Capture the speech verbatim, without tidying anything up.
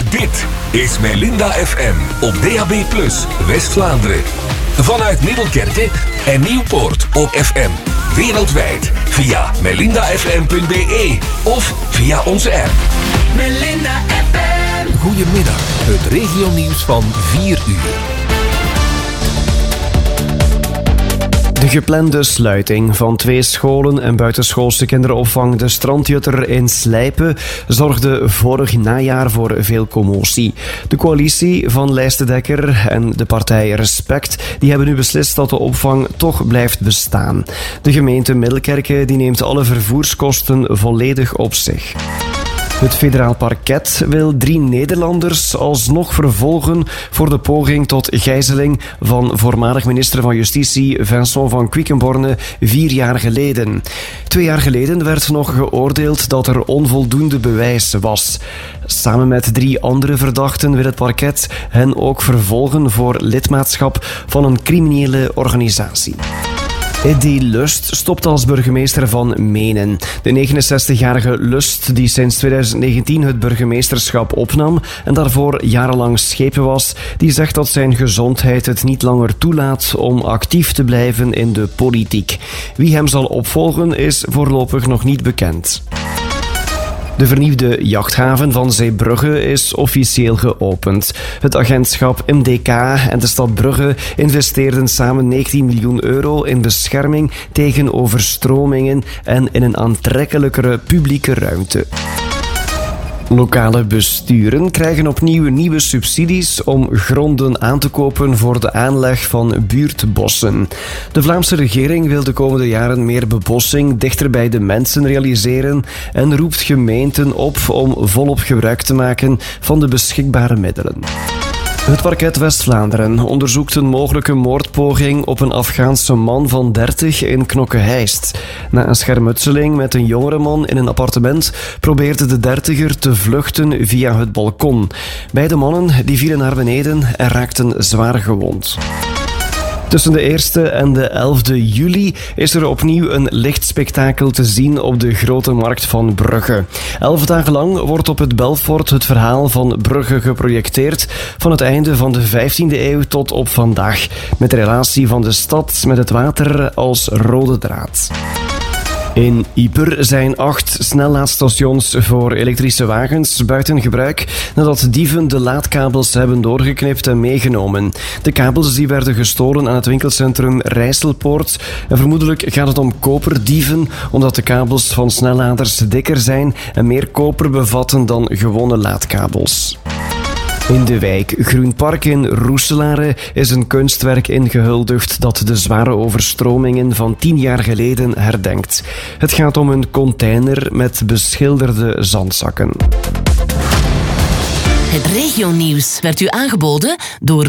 Dit is Melinda F M op D A B plus, West-Vlaanderen. Vanuit Middelkerke en Nieuwpoort op F M. Wereldwijd via melinda f m punt b e of via onze app. Melinda F M. Goedemiddag, het regionieuws van vier uur. De geplande sluiting van twee scholen en buitenschoolse kinderopvang De Strandjutter in Slijpen zorgde vorig najaar voor veel commotie. De coalitie van Lijst Dekker en de partij Respect die hebben nu beslist dat de opvang toch blijft bestaan. De gemeente Middelkerke die neemt alle vervoerskosten volledig op zich. Het federaal parket wil drie Nederlanders alsnog vervolgen voor de poging tot gijzeling van voormalig minister van Justitie Vincent van Quickenborne vier jaar geleden. Twee jaar geleden werd nog geoordeeld dat er onvoldoende bewijs was. Samen met drie andere verdachten wil het parket hen ook vervolgen voor lidmaatschap van een criminele organisatie. Eddy Lust stopt als burgemeester van Menen. De negenenzestigjarige Lust, die sinds twintig negentien het burgemeesterschap opnam en daarvoor jarenlang schepen was, die zegt dat zijn gezondheid het niet langer toelaat om actief te blijven in de politiek. Wie hem zal opvolgen is voorlopig nog niet bekend. De vernieuwde jachthaven van Zeebrugge is officieel geopend. Het agentschap M D K en de stad Brugge investeerden samen negentien miljoen euro in bescherming tegen overstromingen en in een aantrekkelijkere publieke ruimte. Lokale besturen krijgen opnieuw nieuwe subsidies om gronden aan te kopen voor de aanleg van buurtbossen. De Vlaamse regering wil de komende jaren meer bebossing dichter bij de mensen realiseren en roept gemeenten op om volop gebruik te maken van de beschikbare middelen. Het parket West-Vlaanderen onderzoekt een mogelijke moordpoging op een Afghaanse man van dertig in Knokke-Heist. Na een schermutseling met een jongere man in een appartement probeerde de dertiger te vluchten via het balkon. Beide mannen die vielen naar beneden en raakten zwaar gewond. Tussen de eerste en de elfde juli is er opnieuw een lichtspektakel te zien op de Grote Markt van Brugge. Elf dagen lang wordt op het Belfort het verhaal van Brugge geprojecteerd, van het einde van de vijftiende eeuw tot op vandaag, met de relatie van de stad met het water als rode draad. In Ieper zijn acht snellaadstations voor elektrische wagens buiten gebruik nadat dieven de laadkabels hebben doorgeknipt en meegenomen. De kabels die werden gestolen aan het winkelcentrum Rijsselpoort en vermoedelijk gaat het om koperdieven omdat de kabels van snelladers dikker zijn en meer koper bevatten dan gewone laadkabels. In de wijk Groenpark in Roeselare is een kunstwerk ingehuldigd dat de zware overstromingen van tien jaar geleden herdenkt. Het gaat om een container met beschilderde zandzakken. Het regionieuws werd u aangeboden door